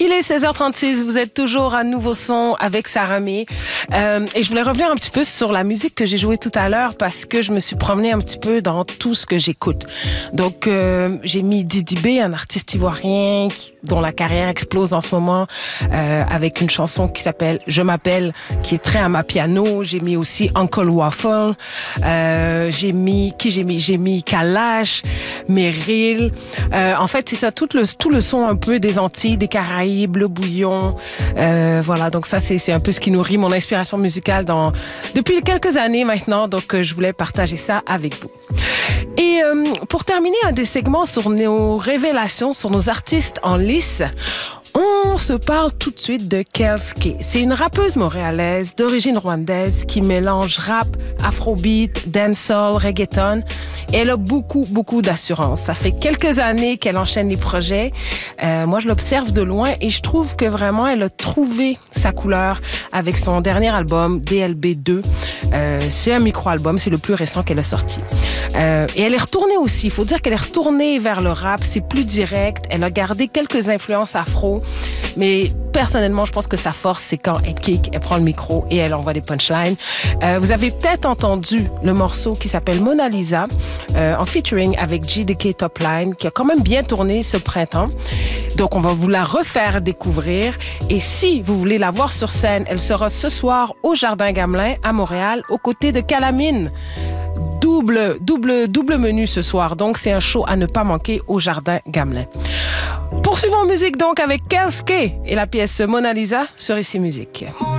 Il est 16h36, vous êtes toujours à Nouveau Son avec Sarah May. Et je voulais revenir un petit peu sur la musique que j'ai jouée tout à l'heure parce que je me suis promenée un petit peu dans tout ce que j'écoute. Donc, j'ai mis Didi B, un artiste ivoirien dont la carrière explose en ce moment avec une chanson qui s'appelle « Je m'appelle » qui est très à ma piano. J'ai mis aussi Uncle Waffle. J'ai mis Kalash, Meryl. En fait, c'est ça, tout le son un peu des Antilles, des Caraïbes, le bouillon. Voilà, donc ça, c'est un peu ce qui nourrit mon inspiration musicale depuis quelques années maintenant. Donc, je voulais partager ça avec vous. Et pour terminer un des segments sur nos révélations, sur nos artistes en lice, on se parle tout de suite de Kelske. C'est une rappeuse montréalaise d'origine rwandaise qui mélange rap, afrobeat, dancehall, reggaeton. Et elle a beaucoup d'assurance. Ça fait quelques années qu'elle enchaîne les projets. Moi, je l'observe de loin et je trouve que vraiment, elle a trouvé sa couleur avec son dernier album, DLB2. C'est un micro-album, c'est le plus récent qu'elle a sorti. Et elle est retournée aussi. Il faut dire qu'elle est retournée vers le rap. C'est plus direct. Elle a gardé quelques influences afro. Mais personnellement, je pense que sa force, c'est quand elle kick, elle prend le micro et elle envoie des punchlines. Vous avez peut-être entendu le morceau qui s'appelle Mona Lisa, en featuring avec JDK Topline, qui a quand même bien tourné ce printemps. Donc, on va vous la refaire découvrir. Et si vous voulez la voir sur scène, elle sera ce soir au Jardin Gamelin à Montréal, aux côtés de Calamine. Double menu ce soir. Donc, c'est un show à ne pas manquer au Jardin Gamelin. Poursuivons en musique donc avec Kelske et la pièce Mona Lisa sur Ici Musique.